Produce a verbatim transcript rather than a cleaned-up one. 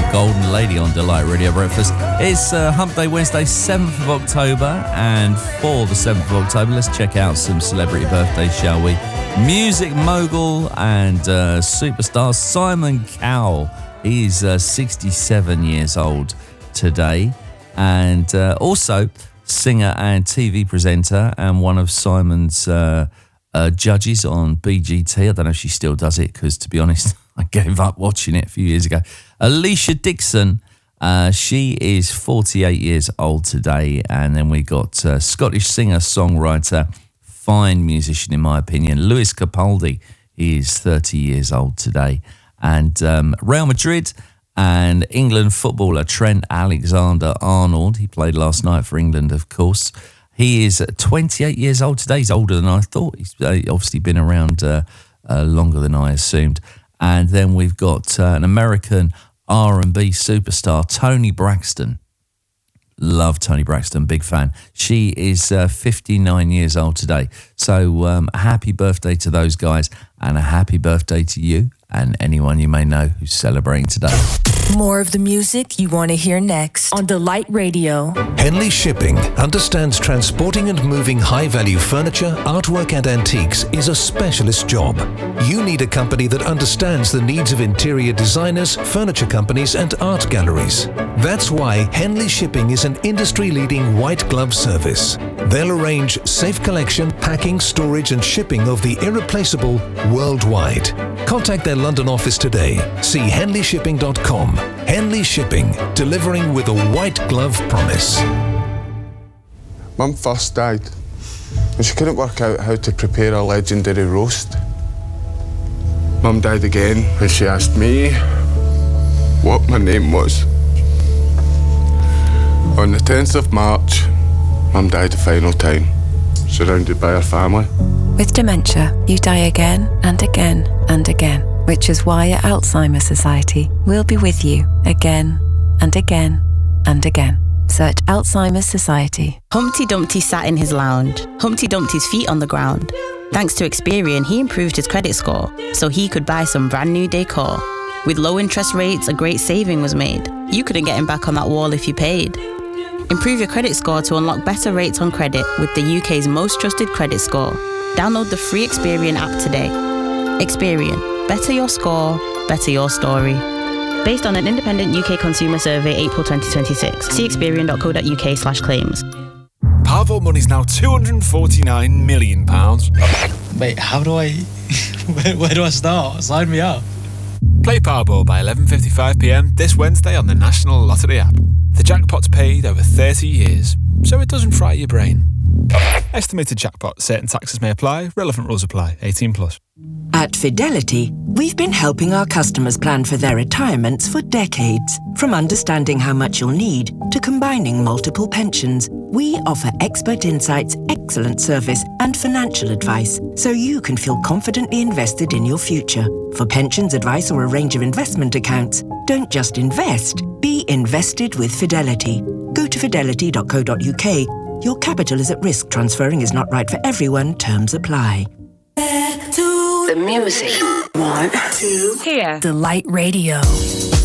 Golden Lady on Delight Radio Breakfast. It's uh, Hump Day Wednesday, seventh of October, and for the seventh of October, let's check out some celebrity birthdays, shall we? Music mogul and uh, superstar Simon Cowell. He's uh, sixty-seven years old today, and uh, also singer and T V presenter, and one of Simon's uh, uh, judges on B G T. I don't know if she still does it, because to be honest, I gave up watching it a few years ago. Alicia Dixon, uh, she is forty-eight years old today. And then we got uh, Scottish singer, songwriter, fine musician in my opinion, Lewis Capaldi. He is thirty years old today. And um, Real Madrid and England footballer Trent Alexander-Arnold, he played last night for England, of course. He is twenty-eight years old today. He's older than I thought. He's obviously been around uh, uh, longer than I assumed. And then we've got uh, an American R and B superstar, Toni Braxton. Love Toni Braxton, big fan. She is uh, fifty-nine years old today. So um, a happy birthday to those guys, and a happy birthday to you and anyone you may know who's celebrating today. More of the music you want to hear next on Delight Radio. Henley Shipping understands transporting and moving high-value furniture, artwork and antiques is a specialist job. You need a company that understands the needs of interior designers, furniture companies and art galleries. That's why Henley Shipping is an industry-leading white glove service. They'll arrange safe collection, packing, storage and shipping of the irreplaceable worldwide. Contact their London office today. See henley shipping dot com. Henley Shipping, delivering with a white glove promise. Mum first died, and she couldn't work out how to prepare a legendary roast. Mum died again when she asked me what my name was. On the tenth of March, Mum died the final time, surrounded by her family. With dementia, you die again and again and again, which is why at Alzheimer's Society, we'll be with you again and again and again. Search Alzheimer's Society. Humpty Dumpty sat in his lounge, Humpty Dumpty's feet on the ground. Thanks to Experian, he improved his credit score, so he could buy some brand new decor. With low interest rates, a great saving was made. You couldn't get him back on that wall if you paid. Improve your credit score to unlock better rates on credit with the U K's most trusted credit score. Download the free Experian app today. Experian. Better your score, better your story. Based on an independent U K consumer survey, April twenty twenty-six. See experian dot co dot u k slash claims. Powerball money's now two hundred forty-nine million pounds. Wait, how do I... where, where do I start? Sign me up. Play Powerball by eleven fifty-five p m this Wednesday on the National Lottery app. The jackpot's paid over thirty years, so it doesn't fry your brain. Estimated jackpot. Certain taxes may apply. Relevant rules apply. eighteen plus. At Fidelity, we've been helping our customers plan for their retirements for decades. From understanding how much you'll need to combining multiple pensions, we offer expert insights, excellent service and financial advice so you can feel confidently invested in your future. For pensions advice or a range of investment accounts, don't just invest, be invested with Fidelity. Go to fidelity dot co dot u k. Your capital is at risk. Transferring is not right for everyone. Terms apply. Back to the music. One, two, Here. Delight Radio.